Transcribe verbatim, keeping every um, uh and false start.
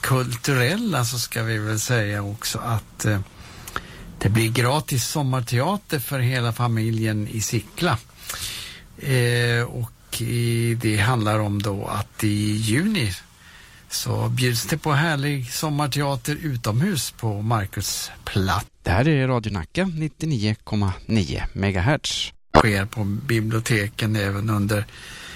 kulturella så ska vi väl säga också att eh, det blir gratis sommarteater för hela familjen i Sickla. Eh, och i, det handlar om då att i juni så bjuds det på härlig sommarteater utomhus på Markusplats. Det här är Radio Nacka nittionio komma nio megahertz. Sker på biblioteken även under